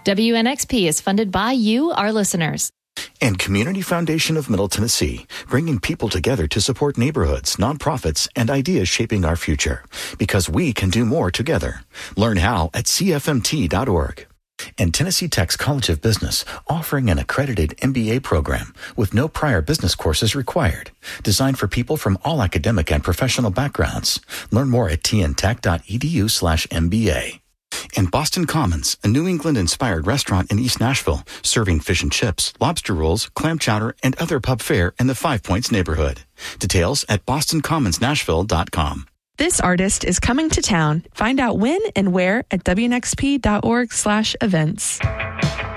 WNXP is funded by you, our listeners. And Community Foundation of Middle Tennessee, bringing people together to support neighborhoods, nonprofits, and ideas shaping our future. Because we can do more together. Learn how at cfmt.org. And Tennessee Tech's College of Business, offering an accredited MBA program with no prior business courses required. Designed for people from all academic and professional backgrounds. Learn more at tntech.edu/MBA. And Boston Commons, a New England-inspired restaurant in East Nashville, serving fish and chips, lobster rolls, clam chowder, and other pub fare in the Five Points neighborhood. Details at bostoncommonsnashville.com. This artist is coming to town. Find out when and where at WNXP.org/events.